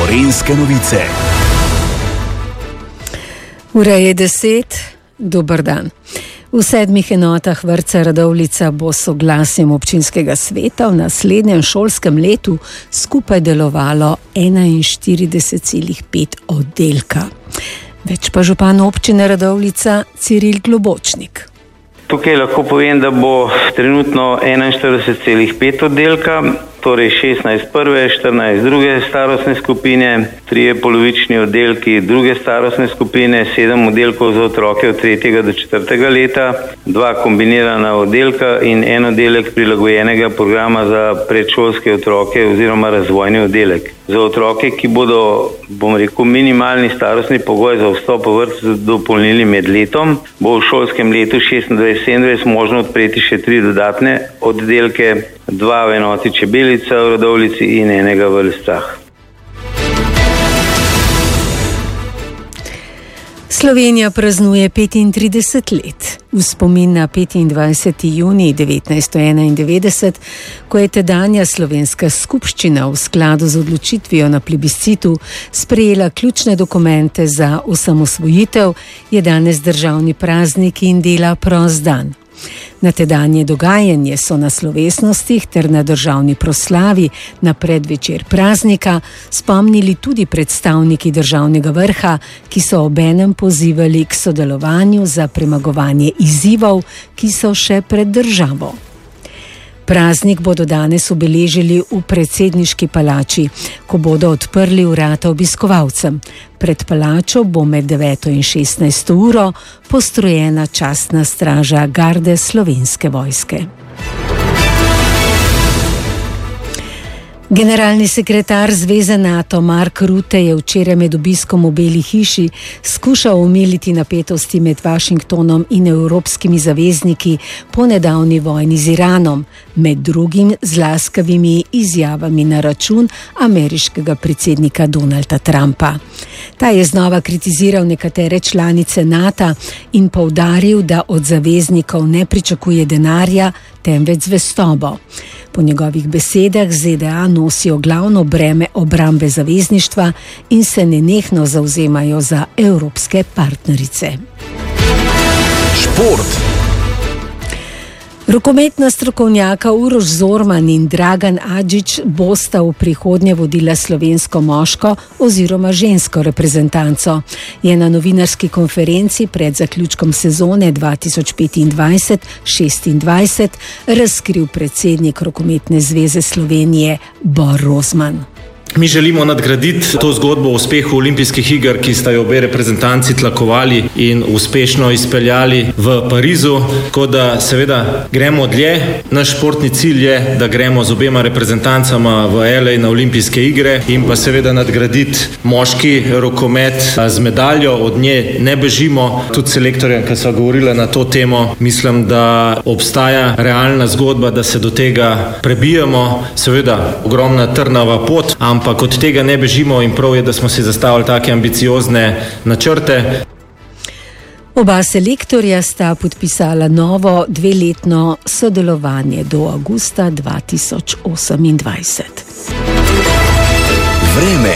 Gorenjske novice. Ura je 10, dober dan. V 7 enotah vrtca Radovljica bo s soglasjem občinskega sveta v naslednjem šolskem letu skupaj delovalo 41,5 oddelka. Več pa župan občine Radovljica Ciril Globočnik. Tukaj lahko povem, da bo trenutno 41,5 oddelka, torej 16 prve, 14 druge starostne skupine, 3 polovični oddelki druge starostne skupine, 7 oddelkov za otroke od 3. do 4. leta, 2 kombinirana oddelka in 1 oddelek prilagojenega programa za predšolske otroke oziroma razvojni oddelek. Za otroke, ki bodo, minimalni starostni pogoj za vstop v vrtec dopolnili med letom, bo v šolskem letu 26-27 možno odpreti še 3 dodatne oddelke, 2 v enoti Čebelica v Radovljici in 1 v Lescah. Slovenija praznuje 35 let. V spomin na 25. junij 1991, ko je tedanja slovenska skupščina v skladu z odločitvijo na plebiscitu sprejela ključne dokumente za osamosvojitev, je danes državni praznik in dela prost dan. Na tedanje dogajanje so na slovesnostih ter na državni proslavi na predvečer praznika spomnili tudi predstavniki državnega vrha, ki so obenem pozivali k sodelovanju za premagovanje izzivov, ki so še pred državo. Praznik bodo danes obeležili v predsedniški palači, ko bodo odprli vrata obiskovalcem. Pred palačo bo med 9. in 16. uro postrojena častna straža garde Slovenske vojske. Generalni sekretar Zveze NATO Mark Rutte je včeraj med obiskom v Beli hiši skušal omiliti napetosti med Washingtonom in evropskimi zavezniki po nedavni vojni z Iranom, med drugim z laskavimi izjavami na račun ameriškega predsednika Donalda Trumpa. Ta je znova kritiziral nekatere članice NATO in poudaril, da od zaveznikov ne pričakuje denarja, temveč zvestobo. Po njegovih besedah ZDA nosijo glavno breme obrambe zavezništva in se nenehno zavzemajo za evropske partnerice. Šport. Rokometna strokovnjaka Uroš Zorman in Dragan Adžič bosta v prihodnje vodila slovensko moško oziroma žensko reprezentanco, je na novinarski konferenci pred zaključkom sezone 2025-26 razkril predsednik Rokometne zveze Slovenije Bor Rozman. Mi želimo nadgraditi to zgodbo o uspehu olimpijskih iger, ki sta jo obe reprezentanci tlakovali in uspešno izpeljali v Parizu, tako da seveda gremo dlje. Naš športni cilj je, da gremo z obema reprezentancama v LA na olimpijske igre in pa seveda nadgraditi moški rokomet z medaljo, od nje ne bežimo. Tudi selektorjem, ki so govorili na to temo, mislim, da obstaja realna zgodba, da se do tega prebijemo. Seveda ogromna trnava pot, ampak od tega ne bežimo in prav je, da smo si zastavili take ambiciozne načrte. Oba selektorja sta podpisala novo 2-letno sodelovanje do avgusta 2028. Vreme.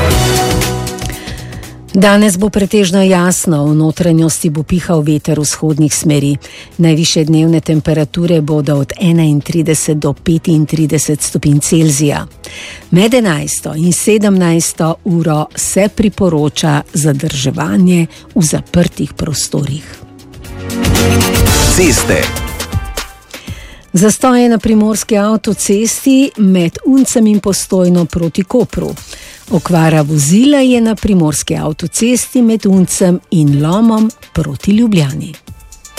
Danes bo pretežno jasno, v notranjosti bo pihal veter vzhodnih smeri. Najvišje dnevne temperature bodo od 31 do 35 stopinj Celzija. Med 11. in 17. uro se priporoča zadrževanje v zaprtih prostorih. Ceste. Zastoje na primorski avtocesti med Uncem in Postojno proti Kopru. Okvara vozila je na primorski avtocesti med Uncem in Lomom proti Ljubljani.